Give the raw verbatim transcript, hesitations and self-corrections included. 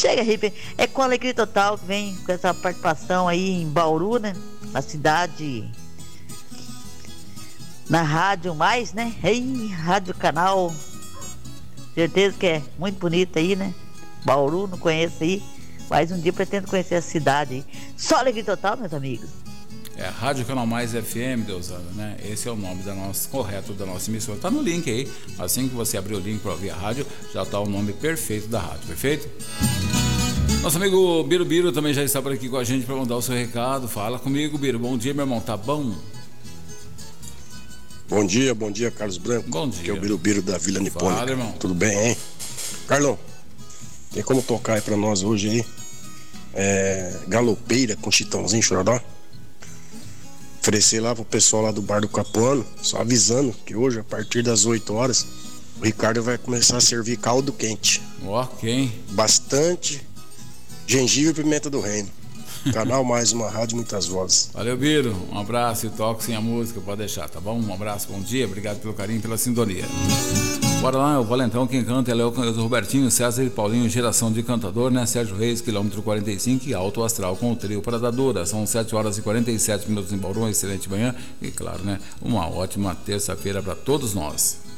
chega arrependido. É com alegria total que vem com essa participação aí em Bauru, né? Na cidade, na rádio mais, né? Ei, Rádio Canal. Certeza que é muito bonita aí, né? Bauru, não conheço aí. Mas um dia pretendo conhecer a cidade aí. Só alegria total, meus amigos. É, Rádio Canal Mais F M, Deusana, né? Esse é o nome da nossa, correto da nossa emissora. Tá no link aí. Assim que você abrir o link para ouvir a rádio, já tá o nome perfeito da rádio, perfeito? Nosso amigo Biro Biro também já está por aqui com a gente para mandar o seu recado. Fala comigo, Biro. Bom dia, meu irmão. Tá bom? Bom dia, bom dia, Carlos Branco. Bom dia. Que é o Biro Biro da Vila Nipônica. Fala, irmão. Tudo bem, hein? Carlão, tem como tocar aí pra nós hoje aí? É, Galopeira com Chitãozinho Chororó? Oferecer lá pro pessoal lá do Bar do Capuano, só avisando que hoje, a partir das oito horas, o Ricardo vai começar a servir caldo quente. Ok. Bastante gengibre e pimenta do reino. Canal Mais Uma Rádio, muitas vozes. Valeu, Biro. Um abraço e toque sem a música, pode deixar, tá bom? Um abraço, bom dia, obrigado pelo carinho, pela sintonia. Bora lá, o Valentão, quem canta é Léo Robertinho, César e Paulinho, geração de cantador, né? Sérgio Reis, quilômetro quarenta e cinco e Alto Astral com o trio Pradadora. São sete horas e quarenta e sete minutos em Bauru, uma excelente manhã e, claro, né? Uma ótima terça-feira para todos nós.